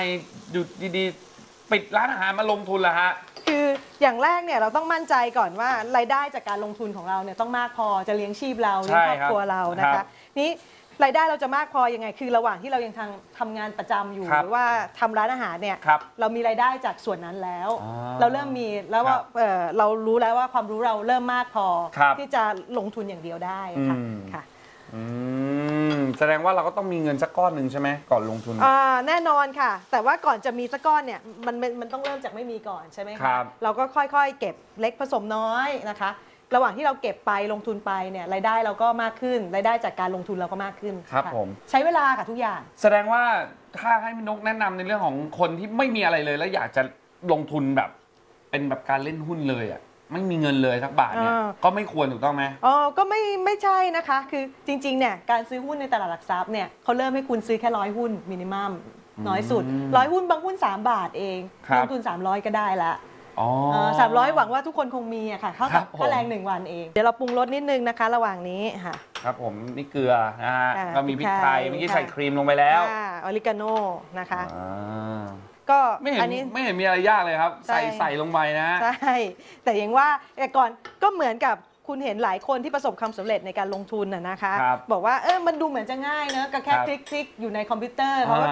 อยู่ดีๆปิดร้านอาหารมาลงทุนละฮะคืออย่างแรกเนี่ยเราต้องมั่นใจก่อนว่ารายได้จากการลงทุนของเราเนี่ยต้องมากพอจะเลี้ยงชีพเราเลี้ยงครอบครัวเรานะคะนี้รายได้เราจะมากพอยังไงคือระหว่างที่เรายังทำงานประจำอยู่หรือว่าทำร้านอาหารเนี่ยเรามีรายได้จากส่วนนั้นแล้วเราเริ่มมีแล้วว่าเรารู้แล้วว่าความรู้เราเริ่มมากพอที่จะลงทุนอย่างเดียวได้ค่ะแสดงว่าเราก็ต้องมีเงินสักก้อนหนึ่งใช่ไหมก่อนลงทุนแน่นอนค่ะแต่ว่าก่อนจะมีสักก้อนเนี่ยมันต้องเริ่มจากไม่มีก่อนใช่ไหมคะเราก็ค่อยๆเก็บเล็กผสมน้อยนะคะระหว่างที่เราเก็บไปลงทุนไปเนี่ยรายได้เราก็มากขึ้นรายได้จากการลงทุนเราก็มากขึ้นครับผมใช้เวลาค่ะทุกอย่างแสดงว่าถ้าให้พี่นกแนะนำในเรื่องของคนที่ไม่มีอะไรเลยแล้วอยากจะลงทุนแบบเป็นแบบการเล่นหุ้นเลยอ่ะไม่มีเงินเลยสักบาทเนี่ยก็ไม่ควรถูกต้องไหมก็ไม่ใช่นะคะคือจริงๆเนี่ยการซื้อหุ้นในตลาดหลักทรัพย์เนี่ยเขาเริ่มให้คุณซื้อแค่100 หุ้นมินิมัมน้อยสุด100 หุ้นบางหุ้น3 บาทเองลงทุน300ก็ได้ละ300หวังว่าทุกคนคงมีอะค่ะเท่ากับค่าแรง1 วันเองเดี๋ยวเราปรุงรสนิดนึงนะคะระหว่างนี้ค่ะครับผมนี่เกลือนะฮะก็มีพริกไทยเมื่อกี้ใส่ครีมลงไปแล้วออริกาโน่นะคะก็ไม่เห็นมีอะไรยากเลยครับใส่ลงไปนะใช่แต่อย่างว่าก่อนก็เหมือนกับคุณเห็นหลายคนที่ประสบความสำเร็จในการลงทุนนะคะบอกว่ามันดูเหมือนจะง่ายเนอะก็แค่คลิกอยู่ในคอมพิวเตอร์เขาก็